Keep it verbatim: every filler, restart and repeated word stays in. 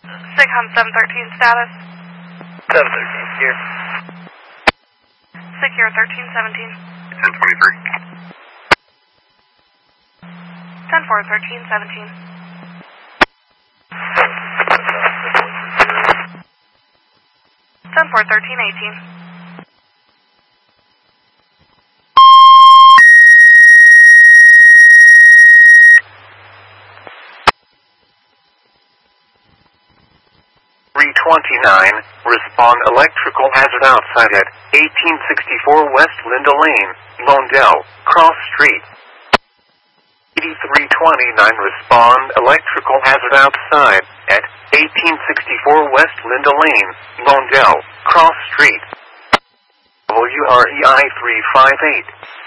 SIGHUM seven thirteen status. seven thirteen, here. Secure thirteen seventeen. ten twenty-three. ten four thirteen seventeen. ten four thirteen eighteen. three twenty-nine, respond electrical hazard outside at eighteen sixty-four West Linda Lane, Londell, Cross Street. eighty-three twenty-nine, respond electrical hazard outside at eighteen sixty-four West Linda Lane, Londell, Cross Street. W R E I three five eight.